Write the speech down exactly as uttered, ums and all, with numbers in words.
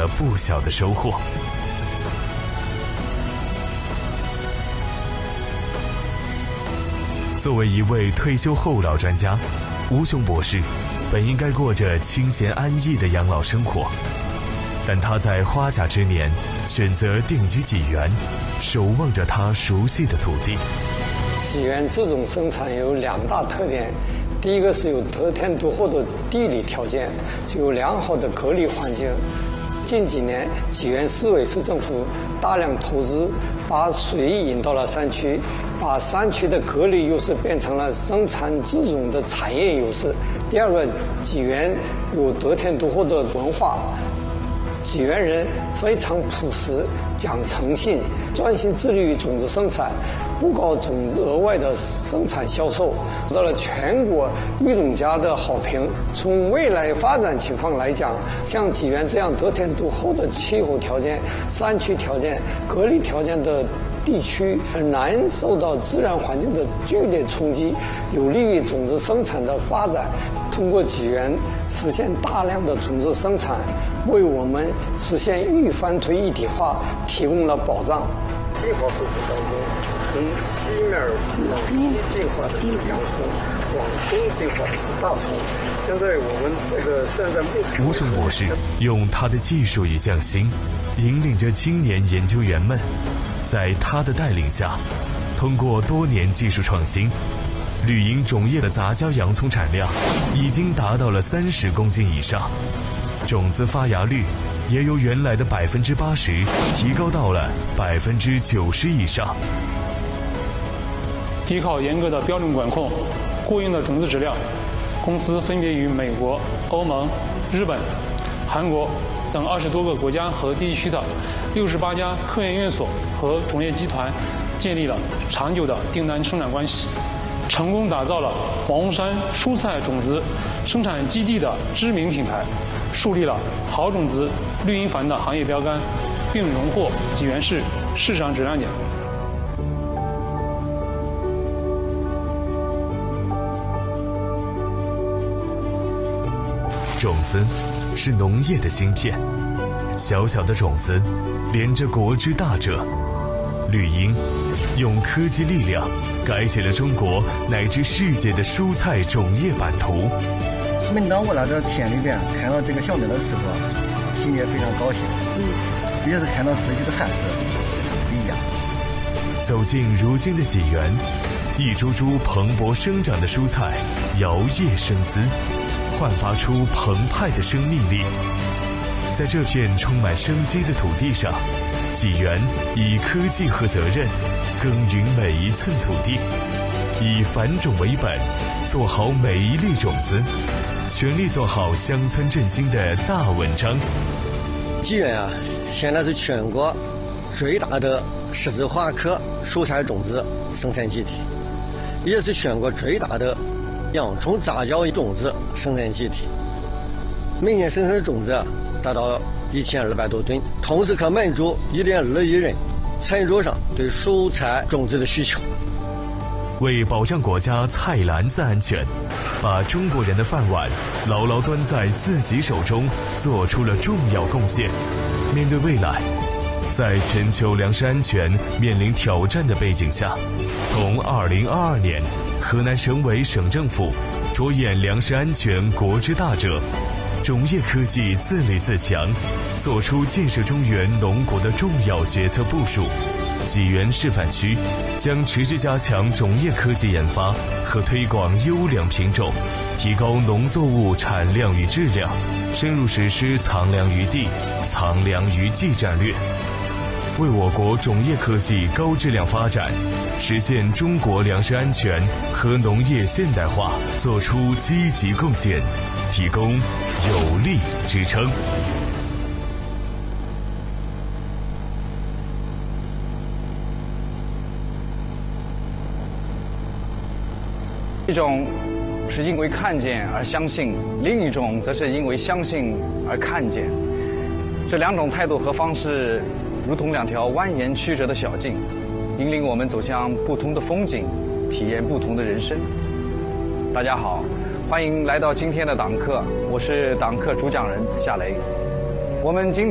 了不小的收获。作为一位退休后老专家，吴雄博士本应该过着清闲安逸的养老生活，但他在花甲之年选择定居济源，守望着他熟悉的土地。 济源这种生产有两大特点，第一个是有得天独厚的地理条件，有良好的隔离环境。近几年，济源市委市政府大量投资，把水引到了山区，把山区的隔离优势变成了生产这种的产业优势。第二个，济源有得天独厚的文化，济源人非常朴实，讲诚信，专心致力于种子生产，不搞种子额外的生产销售，得到了全国育种家的好评。从未来发展情况来讲，像济源这样得天独厚的气候条件、山区条件、隔离条件的地区，很难受到自然环境的剧烈冲击，有利于种子生产的发展。通过济源实现大量的种子生产，为我们实现育翻推一体化提供了保障。 计划过程当中，从西面往西进化的是洋葱，往东进化的是大葱。现在我们这个现在目前， 吴雄博士用他的技术与匠心，引领着青年研究员们，在他的带领下，通过多年技术创新，绿荫种叶的杂交洋葱产量已经达到了三十公斤以上，种子发芽率也由原来的百分之八十提高到了百分之九十以上。 依靠严格的标准管控，雇佣的种子质量，公司分别与美国、欧盟、日本、韩国等二十多个国家和地区的六十八家科研院所和种业集团建立了长久的订单生产关系，成功打造了黄洪山蔬菜种子生产基地的知名品牌，树立了好种子绿荫矾的行业标杆，并荣获济源市市场质量奖。 种子是农业的芯片，小小的种子连着国之大者。绿荫用科技力量改写了中国乃至世界的蔬菜种业版图。 每当我来到田里边看到这个小苗的时候，心里也非常高兴，嗯，也是看到自己的孩子一样。 走进如今的济源，一株株蓬勃生长的蔬菜摇曳生姿，焕发出澎湃的生命力。在这片充满生机的土地上，济源以科技和责任耕耘每一寸土地，以繁种为本，做好每一粒种子，全力做好乡村振兴的大文章。 济源啊，现在是全国最大的十字花科蔬菜种子生产基地，也是全国最大的洋葱杂交种子生产基地，每年生产的种子达到一千二百多吨，同时可满足一点二亿人餐桌上对蔬菜种子的需求。 为保障国家菜篮子安全，把中国人的饭碗牢牢端在自己手中，做出了重要贡献。面对未来，在全球粮食安全面临挑战的背景下，从二零二二年河南省委省政府着眼粮食安全国之大者，种业科技自立自强，做出建设中原农国的重要决策部署。济源示范区将持续加强种业科技研发和推广优良品种，提高农作物产量与质量，深入实施藏粮于地、藏粮于技战略，为我国种业科技高质量发展，实现中国粮食安全和农业现代化做出积极贡献，提供有力支撑。 一种是因为看见而相信，另一种则是因为相信而看见。这两种态度和方式，如同两条蜿蜒曲折的小径，引领我们走向不同的风景，体验不同的人生。大家好，欢迎来到今天的党课，我是党课主讲人夏雷。我们今天